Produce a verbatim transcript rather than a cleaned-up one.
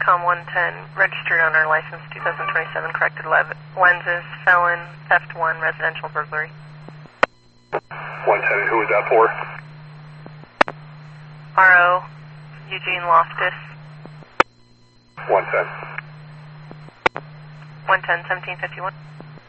Com one ten, registered owner, license two thousand twenty-seven, corrected le- lenses, felon, theft one, residential burglary. one ten, who is that for? R O, Eugene Loftus. one ten. one ten, seventeen fifty-one.